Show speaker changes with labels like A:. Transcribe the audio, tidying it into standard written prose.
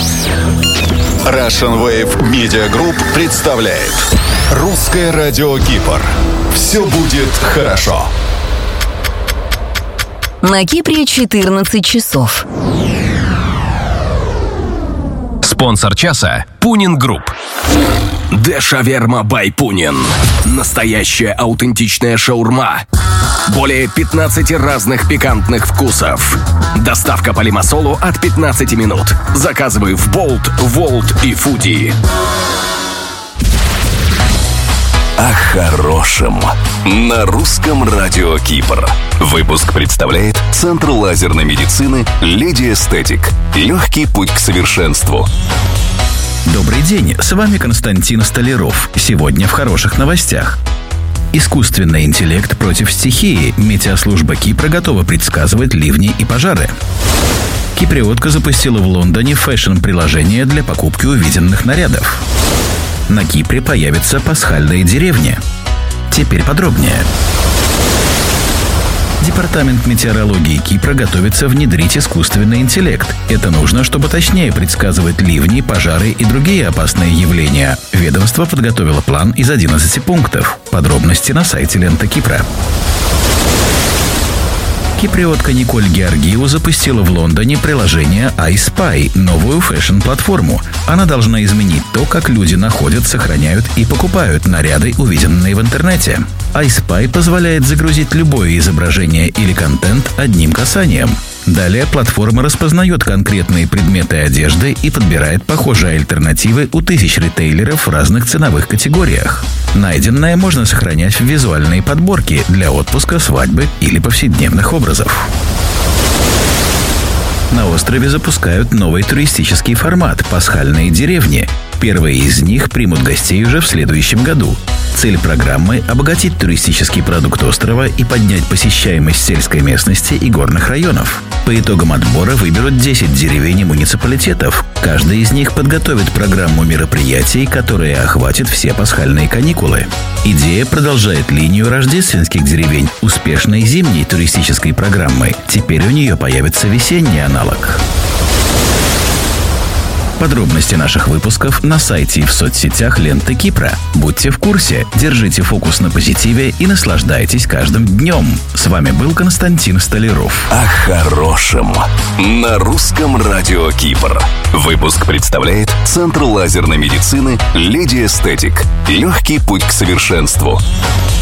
A: Russian Wave Media Group представляет Русское радио Кипр. Все будет хорошо.
B: На Кипре 14 часов.
C: Спонсор часа – Пунин Групп. Де Шаверма бай Пунин. Настоящая аутентичная шаурма. Более 15 разных пикантных вкусов. Доставка по Лимассолу от 15 минут. Заказывай в Болт, Волт и Фуди.
A: О хорошем. На Русском радио Кипр. Выпуск представляет Центр лазерной медицины «Леди Эстетик». Легкий путь к совершенству.
D: Добрый день, с вами Константин Столяров. Сегодня в хороших новостях. Искусственный интеллект против стихии. Метеослужба Кипра готова предсказывать ливни и пожары. Киприотка запустила в Лондоне фэшн-приложение для покупки увиденных нарядов. На Кипре появятся пасхальные деревни. Теперь подробнее. Департамент метеорологии Кипра готовится внедрить искусственный интеллект. Это нужно, чтобы точнее предсказывать ливни, пожары и другие опасные явления. Ведомство подготовило план из 11 пунктов. Подробности на сайте Лента Кипра. Киприотка Николь Георгиу запустила в Лондоне приложение iSpy, новую фэшн-платформу. Она должна изменить то, как люди находят, сохраняют и покупают наряды, увиденные в интернете. iSpy позволяет загрузить любое изображение или контент одним касанием. Далее платформа распознает конкретные предметы одежды и подбирает похожие альтернативы у тысяч ритейлеров в разных ценовых категориях. Найденное можно сохранять в визуальные подборки для отпуска, свадьбы или повседневных образов. На острове запускают новый туристический формат – пасхальные деревни. Первые из них примут гостей уже в следующем году. Цель программы – обогатить туристический продукт острова и поднять посещаемость сельской местности и горных районов. По итогам отбора выберут 10 деревень и муниципалитетов. Каждый из них подготовит программу мероприятий, которая охватит все пасхальные каникулы. Идея продолжает линию рождественских деревень, успешной зимней туристической программы. Теперь у нее появится весенний аналог. Подробности наших выпусков на сайте и в соцсетях Ленты Кипра. Будьте в курсе, держите фокус на позитиве и наслаждайтесь каждым днем. С вами был Константин Столяров.
A: О хорошем. На Русском радио Кипр. Выпуск представляет Центр лазерной медицины «Леди Эстетик». Легкий путь к совершенству.